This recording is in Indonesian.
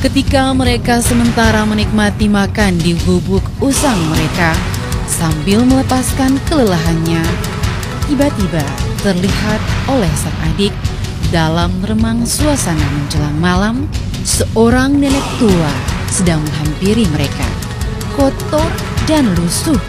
Ketika mereka sementara menikmati makan di gubuk usang mereka sambil melepaskan kelelahannya, tiba-tiba terlihat oleh sang adik dalam remang suasana menjelang malam, seorang nenek tua sedang menghampiri mereka, kotor dan lusuh